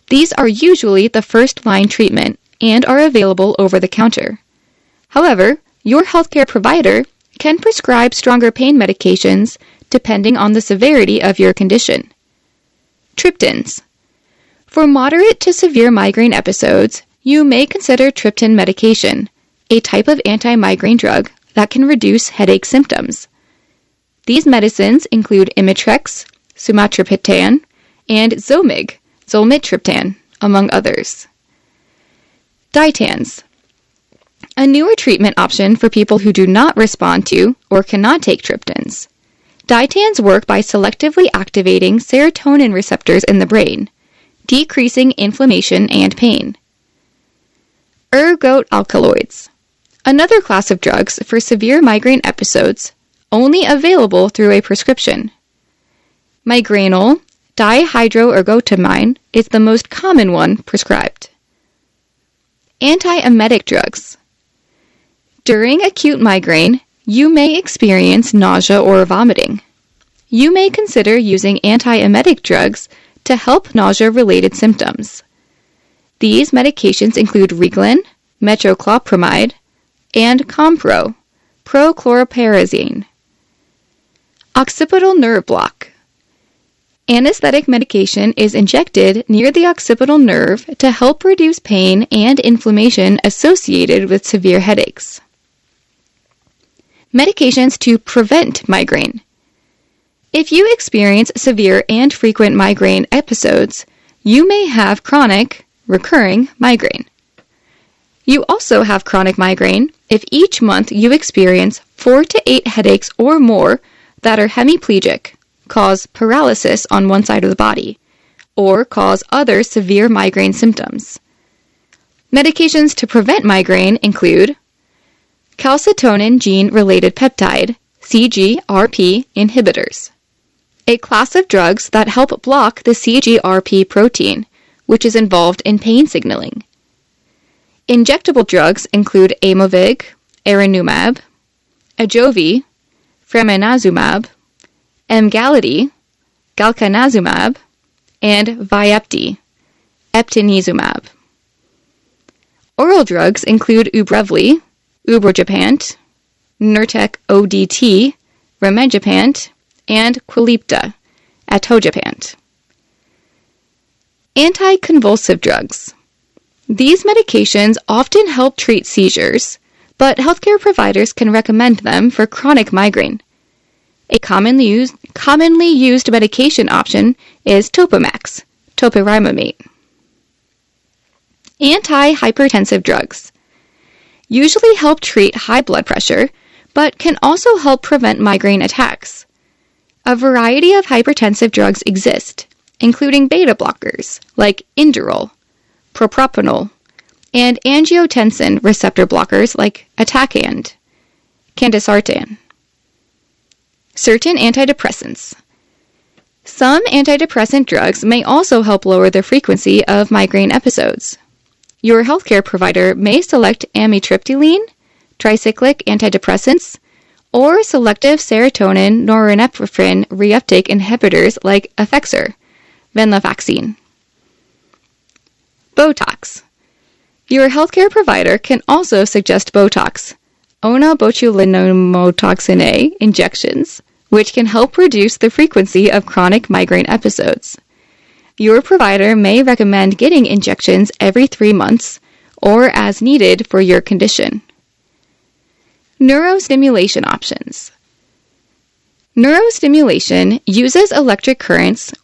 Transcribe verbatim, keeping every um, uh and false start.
These are usually the first-line treatment and are available over the counter. However, your healthcare provider can prescribe stronger pain medications depending on the severity of your condition. Triptans. For moderate to severe migraine episodes, you may consider triptan medication, a type of anti-migraine drug that can reduce headache symptoms. These medicines include Imitrex, sumatriptan, and Zomig, zolmitriptan, among others. Ditans. A newer treatment option for people who do not respond to or cannot take triptans. Ditans work by selectively activating serotonin receptors in the brain, decreasing inflammation and pain. Ergot alkaloids. Another class of drugs for severe migraine episodes, only available through a prescription. Migranol dihydroergotamine is the most common one prescribed. Antiemetic drugs. During acute migraine, you may experience nausea or vomiting. You may consider using antiemetic drugs to help nausea-related symptoms. These medications include Reglan, metoclopramide, and Compro, prochlorperazine. Occipital nerve block. Anesthetic medication is injected near the occipital nerve to help reduce pain and inflammation associated with severe headaches. Medications to prevent migraine. If you experience severe and frequent migraine episodes, you may have chronic, recurring migraine. You also have chronic migraine if each month you experience four to eight headaches or more that are hemiplegic, cause paralysis on one side of the body, or cause other severe migraine symptoms. Medications to prevent migraine include calcitonin gene-related peptide, C G R P inhibitors, a class of drugs that help block the C G R P protein, which is involved in pain signaling. Injectable drugs include Aimovig, Erinumab, Ajovy, Fremanazumab, Emgality, Galcanazumab, and Vyepti, Eptinezumab. Oral drugs include Ubrelvy, Ubrogepant, Nurtec O D T, Rimegepant, and Qulipta, Atogepant. Anticonvulsive drugs. These medications often help treat seizures, but healthcare providers can recommend them for chronic migraine. A commonly used, commonly used medication option is Topamax, topiramate. Antihypertensive drugs usually help treat high blood pressure, but can also help prevent migraine attacks. A variety of hypertensive drugs exist, including beta blockers like Inderal, proprapanol, and angiotensin receptor blockers like Atacand, Candesartan. Certain antidepressants. Some antidepressant drugs may also help lower the frequency of migraine episodes. Your healthcare provider may select amitriptyline, tricyclic antidepressants, or selective serotonin norepinephrine reuptake inhibitors like Effexor, venlafaxine. Botox. Your healthcare provider can also suggest Botox, onabotulinumtoxin A injections, which can help reduce the frequency of chronic migraine episodes. Your provider may recommend getting injections every three months or as needed for your condition. Neurostimulation options. Neurostimulation uses electric currents